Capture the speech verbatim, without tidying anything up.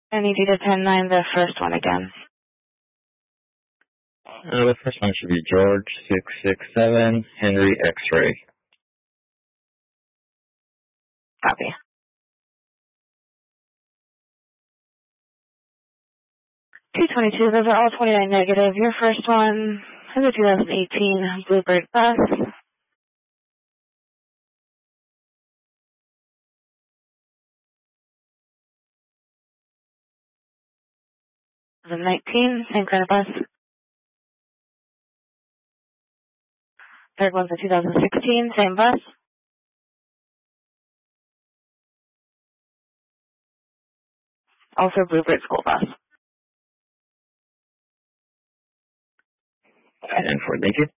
I need you to ten nine the first one again. Uh, the first one should be George six six seven Henry X-ray. Copy. two twenty-two, those are all twenty-nine negative. Your first one is a two thousand eighteen Bluebird bus. two thousand nineteen, same kind of bus. Third one's a two thousand sixteen, same bus. Also Bluebird school bus. And for thank you.